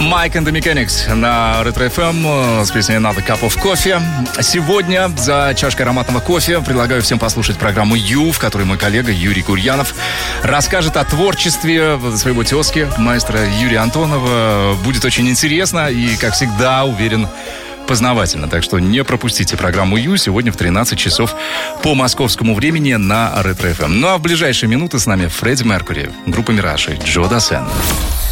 Mike and the Mechanics на Retro FM с песней Another Cup of Coffee. Сегодня за чашкой ароматного кофе предлагаю всем послушать программу «Ю», в которой мой коллега Юрий Курьянов расскажет о творчестве своего тезки, маэстро Юрия Антонова. Будет очень интересно и, как всегда, уверен, познавательно. Так что не пропустите программу «Ю» сегодня в 13 часов по московскому времени на Retro FM. Ну а в ближайшие минуты с нами Фредди Меркьюри, группа «Мираж» и Джо Дассен.